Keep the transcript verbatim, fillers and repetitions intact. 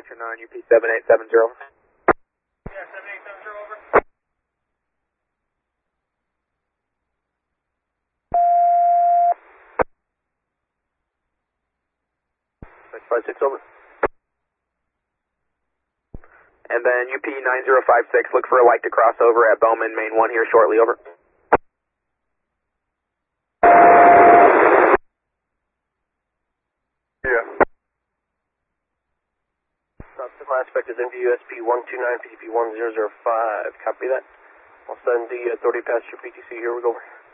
Roger nine, U P seven eight seven zero. Yeah, seven eight seven zero, over. six five six, over. And then U P nine zero five six, look for a light to cross over at Bowman, main one here shortly, over. Yeah. Optical aspect is N V U S P one two nine, P T P one zero zero five. Copy that. I'll send the authority passenger P T C. Here we go.